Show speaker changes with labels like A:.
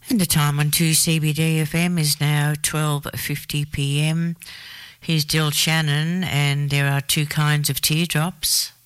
A: And the time on 2CBD FM is now 12:50 p.m. Here's Dill Shannon, and there are two kinds of teardrops.